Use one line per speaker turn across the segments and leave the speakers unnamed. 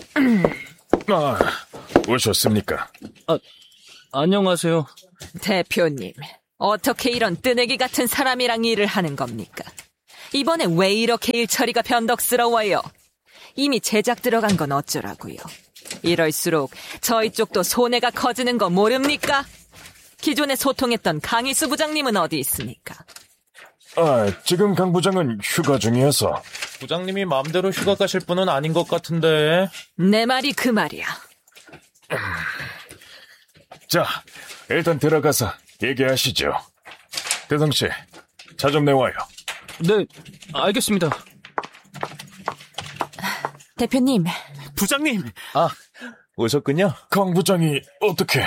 오셨습니까?
안녕하세요.
대표님, 어떻게 이런 뜨내기 같은 사람이랑 일을 하는 겁니까? 이번에 왜 이렇게 일처리가 변덕스러워요? 이미 제작 들어간 건 어쩌라고요? 이럴수록 저희 쪽도 손해가 커지는 거 모릅니까? 기존에 소통했던 강희수 부장님은 어디 있습니까?
지금 강 부장은 휴가 중이어서.
부장님이 마음대로 휴가 가실 분은 아닌 것 같은데.
내 말이 그 말이야.
자, 일단 들어가서 얘기하시죠. 대성씨, 차 좀 내와요.
네, 알겠습니다.
대표님.
부장님! 오셨군요.
강 부장이 어떻게?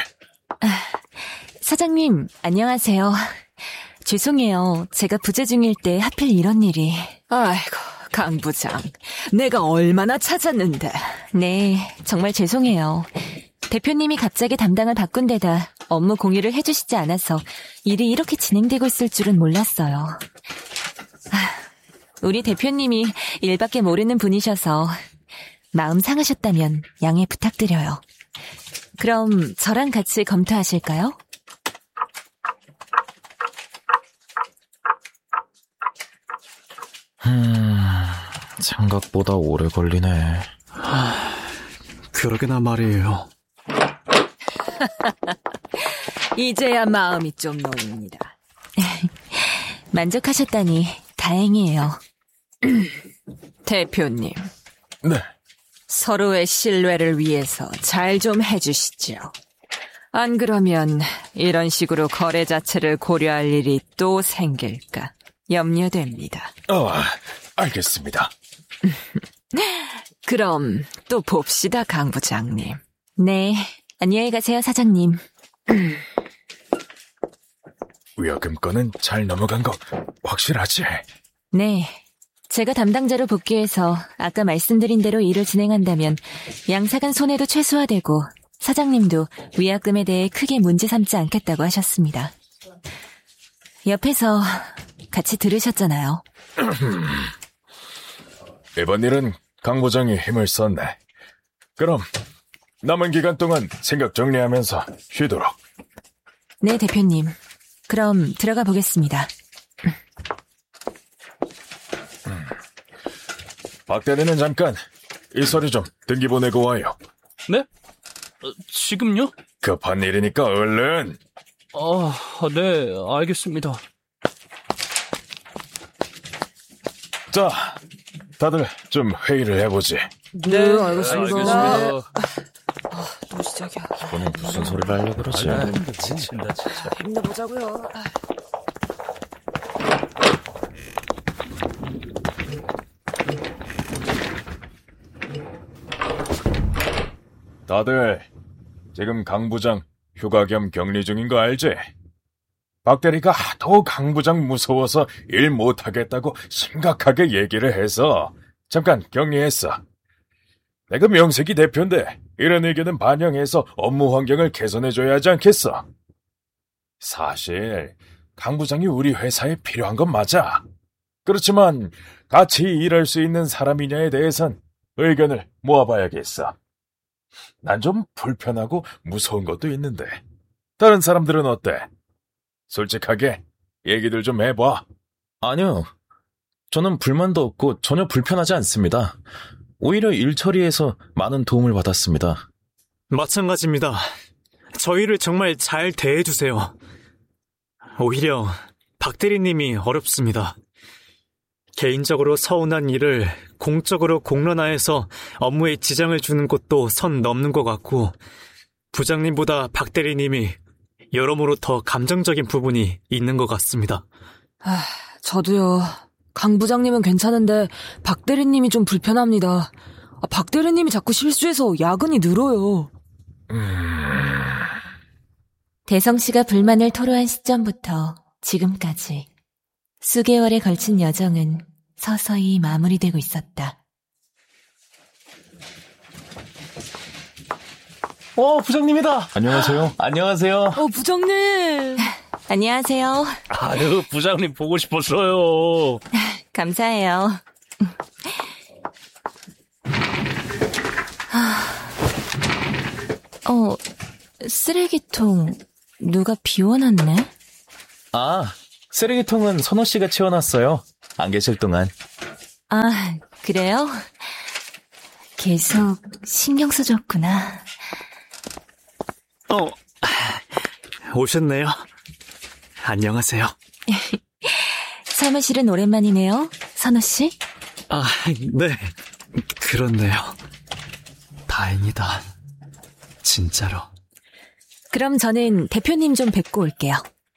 사장님, 안녕하세요. 죄송해요. 제가 부재 중일 때 하필 이런 일이. 아이고, 강 부장. 내가 얼마나 찾았는데. 네, 정말 죄송해요. 대표님이 갑자기 담당을 바꾼 데다 업무 공유를 해주시지 않아서 일이 이렇게 진행되고 있을 줄은 몰랐어요. 우리 대표님이 일밖에 모르는 분이셔서 마음 상하셨다면 양해 부탁드려요. 그럼 저랑 같이 검토하실까요?
생각보다 오래 걸리네.
그러게나 말이에요.
이제야 마음이 좀 놓입니다. 만족하셨다니 다행이에요. 대표님.
네.
서로의 신뢰를 위해서 잘 좀 해주시죠. 안 그러면 이런 식으로 거래 자체를 고려할 일이 또 생길까 염려됩니다.
알겠습니다.
그럼 또 봅시다, 강 부장님. 네, 안녕히 가세요, 사장님.
위약금 건은 잘 넘어간 거 확실하지?
네, 제가 담당자로 복귀해서 아까 말씀드린 대로 일을 진행한다면 양사간 손해도 최소화되고 사장님도 위약금에 대해 크게 문제 삼지 않겠다고 하셨습니다. 옆에서 같이 들으셨잖아요.
이번 일은 강 부장이 힘을 썼네. 그럼 남은 기간 동안 생각 정리하면서 쉬도록.
네, 대표님. 그럼 들어가 보겠습니다.
박 대리는 잠깐 이 서류 좀 등기 보내고 와요.
네? 지금요?
급한 일이니까 얼른.
네, 알겠습니다.
자, 다들 좀 회의를 해보지.
네, 알겠습니다.
또 시작이야. 이번엔 무슨 소리를 하려고 그러지?
진짜.
힘내보자고요.
다들 지금 강 부장 휴가 겸 격리 중인 거 알지? 박 대리가 하도 강 부장 무서워서 일 못하겠다고 심각하게 얘기를 해서 잠깐 격리했어. 내가 명색이 대표인데 이런 의견은 반영해서 업무 환경을 개선해줘야 하지 않겠어? 사실 강 부장이 우리 회사에 필요한 건 맞아. 그렇지만 같이 일할 수 있는 사람이냐에 대해선 의견을 모아봐야겠어. 난 좀 불편하고 무서운 것도 있는데 다른 사람들은 어때? 솔직하게 얘기들 좀 해봐.
아니요. 저는 불만도 없고 전혀 불편하지 않습니다. 오히려 일 처리에서 많은 도움을 받았습니다.
마찬가지입니다. 저희를 정말 잘 대해주세요. 오히려 박 대리님이 어렵습니다. 개인적으로 서운한 일을 공적으로 공론화해서 업무에 지장을 주는 것도 선 넘는 것 같고 부장님보다 박 대리님이 여러모로 더 감정적인 부분이 있는 것 같습니다.
저도요. 강 부장님은 괜찮은데 박 대리님이 좀 불편합니다. 박 대리님이 자꾸 실수해서 야근이 늘어요.
대성 씨가 불만을 토로한 시점부터 지금까지 수개월에 걸친 여정은 서서히 마무리되고 있었다.
부장님이다. 안녕하세요. 안녕하세요.
부장님.
안녕하세요.
아유, 부장님 보고 싶었어요.
감사해요. 쓰레기통 누가 비워놨네?
아, 쓰레기통은 선호 씨가 치워놨어요. 안 계실 동안.
아, 그래요? 계속 신경 써줬구나.
오셨네요. 안녕하세요.
사무실은 오랜만이네요, 선호 씨.
아, 네. 그렇네요. 다행이다. 진짜로.
그럼 저는 대표님 좀 뵙고 올게요.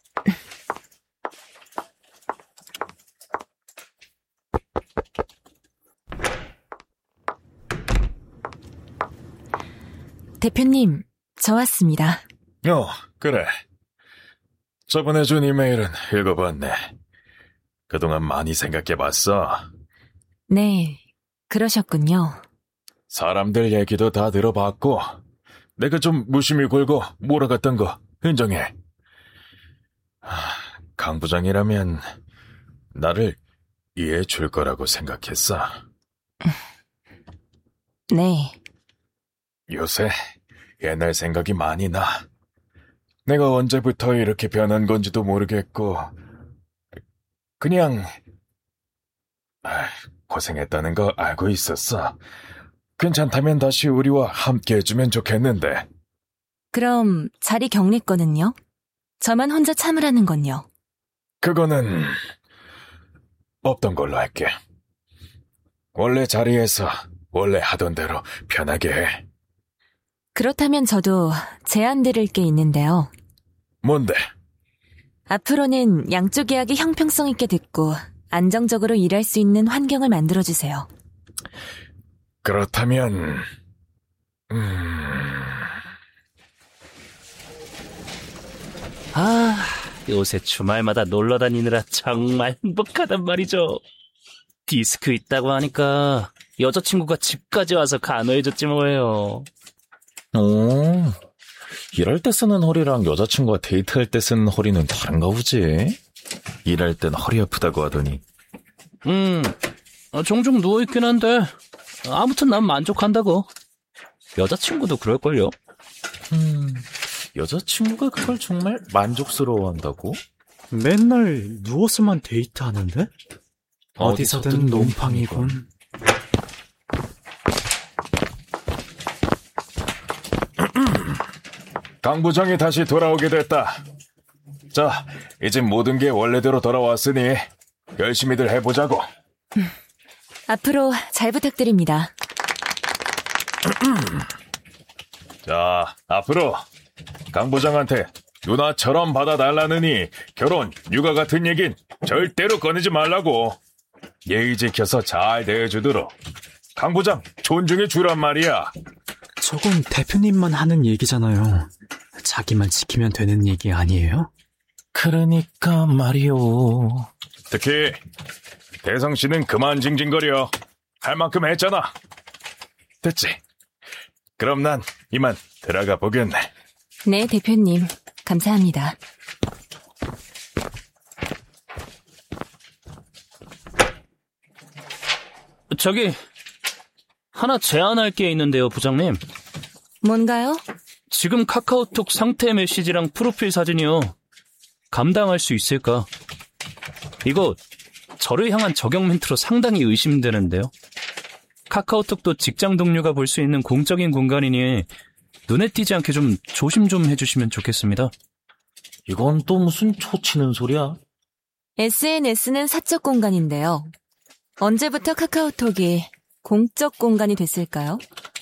대표님, 저 왔습니다.
그래. 저번에 준 이메일은 읽어봤네. 그동안 많이 생각해봤어.
네, 그러셨군요.
사람들 얘기도 다 들어봤고, 내가 좀 무심히 굴고 몰아갔던 거 인정해. 강 부장이라면 나를 이해해 줄 거라고 생각했어.
네.
요새 옛날 생각이 많이 나. 내가 언제부터 이렇게 변한 건지도 모르겠고, 그냥 고생했다는 거 알고 있었어. 괜찮다면 다시 우리와 함께 해주면 좋겠는데.
그럼 자리 격리권은요? 저만 혼자 참으라는 건요?
그거는 없던 걸로 할게. 원래 자리에서 원래 하던 대로 편하게 해.
그렇다면 저도 제안 드릴 게 있는데요.
뭔데?
앞으로는 양쪽 계약이 형평성 있게 됐고 안정적으로 일할 수 있는 환경을 만들어주세요.
그렇다면
요새 주말마다 놀러 다니느라 정말 행복하단 말이죠. 디스크 있다고 하니까 여자친구가 집까지 와서 간호해줬지 뭐예요.
오, 일할 때 쓰는 허리랑 여자친구와 데이트할 때 쓰는 허리는 다른가 보지? 일할 땐 허리 아프다고 하더니.
종종 누워있긴 한데 아무튼 난 만족한다고. 여자친구도 그럴걸요?
여자친구가 그걸 정말 만족스러워한다고?
맨날 누워서만 데이트하는데? 어디서든 놈팡이군.
강 부장이 다시 돌아오게 됐다. 자, 이제 모든 게 원래대로 돌아왔으니 열심히들 해보자고.
앞으로 잘 부탁드립니다.
자, 앞으로 강 부장한테 누나처럼 받아달라느니 결혼, 육아 같은 얘긴 절대로 꺼내지 말라고. 예의 지켜서 잘 대해주도록 강 부장 존중해 주란 말이야.
저건 대표님만 하는 얘기잖아요. 자기만 지키면 되는 얘기 아니에요?
그러니까 말이오.
특히 대성 씨는 그만 징징거려. 할 만큼 했잖아. 됐지? 그럼 난 이만 들어가 보겠네.
네, 대표님. 감사합니다.
저기 하나 제안할 게 있는데요, 부장님.
뭔가요?
지금 카카오톡 상태 메시지랑 프로필 사진이요. 감당할 수 있을까? 이거 저를 향한 저격 멘트로 상당히 의심되는데요. 카카오톡도 직장 동료가 볼 수 있는 공적인 공간이니 눈에 띄지 않게 좀 조심 좀 해주시면 좋겠습니다.
이건 또 무슨 초치는 소리야?
SNS는 사적 공간인데요. 언제부터 카카오톡이 공적 공간이 됐을까요?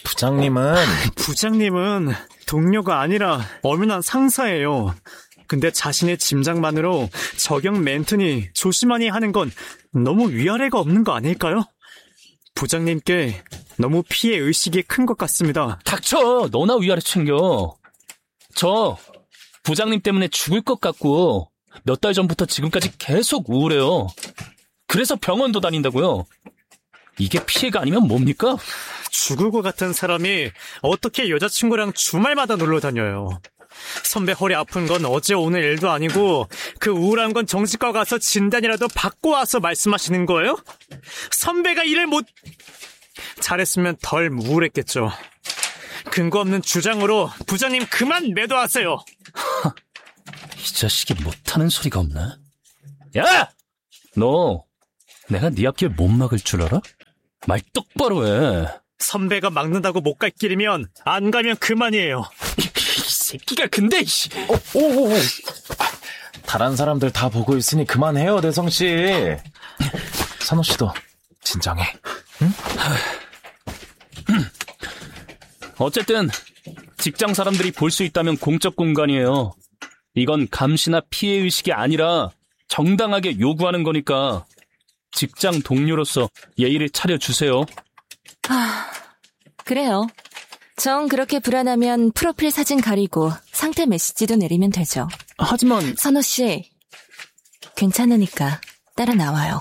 부장님은 동료가 아니라 엄연한 상사예요. 근데 자신의 짐작만으로 저격 멘트니 조심하니 하는 건 너무 위아래가 없는 거 아닐까요? 부장님께 너무 피해 의식이 큰 것 같습니다.
닥쳐! 너나 위아래 챙겨. 저 부장님 때문에 죽을 것 같고 몇 달 전부터 지금까지 계속 우울해요. 그래서 병원도 다닌다고요. 이게 피해가 아니면 뭡니까?
죽을 것 같은 사람이 어떻게 여자친구랑 주말마다 놀러 다녀요. 선배 허리 아픈 건 어제 오늘 일도 아니고 그 우울한 건 정신과 가서 진단이라도 받고 와서 말씀하시는 거예요? 선배가 일을 못... 잘했으면 덜 우울했겠죠. 근거 없는 주장으로 부장님 그만 매도하세요.
이 자식이 못하는 소리가 없네. 야! 너 내가 네 앞길 못 막을 줄 알아? 말 똑바로 해.
선배가 막는다고 못 갈 길이면 안 가면 그만이에요.
이 새끼가 근데
다른 사람들 다 보고 있으니 그만해요, 대성씨. 선호씨도 진정해. 응?
어쨌든 직장 사람들이 볼 수 있다면 공적 공간이에요. 이건 감시나 피해의식이 아니라 정당하게 요구하는 거니까 직장 동료로서 예의를 차려주세요.
그래요. 정 그렇게 불안하면 프로필 사진 가리고 상태 메시지도 내리면 되죠.
하지만
선호 씨, 괜찮으니까 따라 나와요.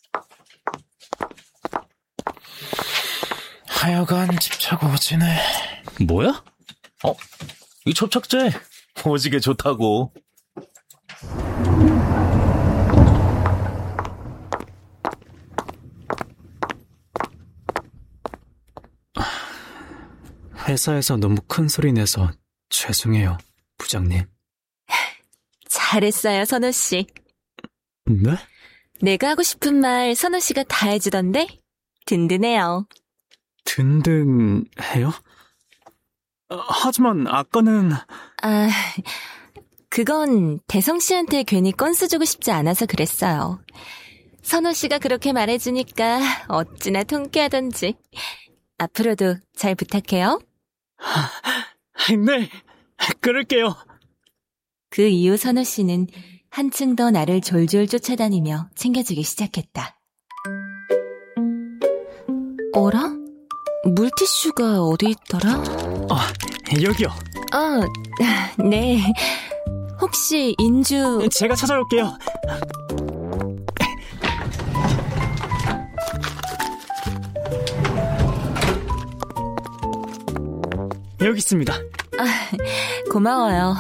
하여간 집착 오지네.
뭐야?
이 접착제 오지게 좋다고.
회사에서 너무 큰 소리 내서 죄송해요, 부장님.
잘했어요, 선호 씨.
네?
내가 하고 싶은 말 선호 씨가 다 해주던데? 든든해요.
든든해요? 하지만 아까는...
그건 대성 씨한테 괜히 건수 주고 싶지 않아서 그랬어요. 선호 씨가 그렇게 말해주니까 어찌나 통쾌하던지. 앞으로도 잘 부탁해요.
네, 그럴게요.
그 이후 선호 씨는 한층 더 나를 졸졸 쫓아다니며 챙겨주기 시작했다. 어라? 물티슈가 어디 있더라?
여기요.
네. 혹시 인주...
제가 찾아올게요. 여기 있습니다.
고마워요.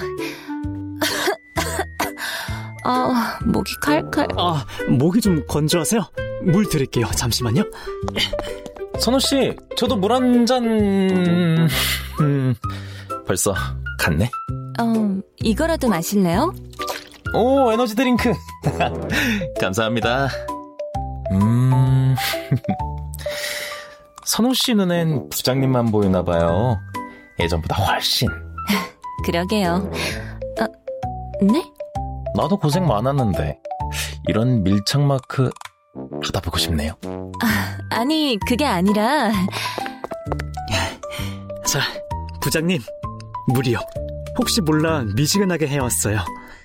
목이 칼칼.
목이 좀 건조하세요? 물 드릴게요. 잠시만요.
선호씨, 저도 물 한 잔... 벌써 갔네?
이거라도 마실래요?
오, 에너지 드링크. 감사합니다. 선호씨 눈엔 부장님만 보이나봐요. 예전보다 훨씬.
그러게요. 네?
나도 고생 많았는데 이런 밀착 마크 받아보고 싶네요.
아니, 그게 아니라...
자, 부장님, 물이요. 혹시 몰라 미지근하게 해왔어요.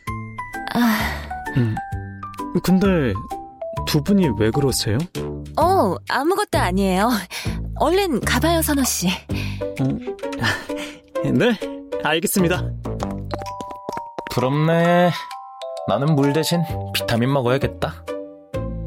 근데 두 분이 왜 그러세요?
아무것도 아니에요. 얼른 가봐요, 선호씨.
네, 알겠습니다.
부럽네. 나는 물 대신 비타민 먹어야겠다.